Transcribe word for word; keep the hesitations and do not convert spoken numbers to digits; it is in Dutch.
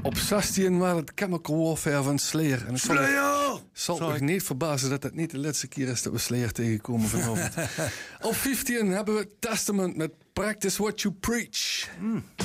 Op zestien was het Chemical Warfare van Slayer. En het zal Slayer! zal me niet verbazen dat het niet de laatste keer is dat we Slayer tegenkomen vanavond. Op vijftien hebben we Testament met Practice What You Preach. Mm.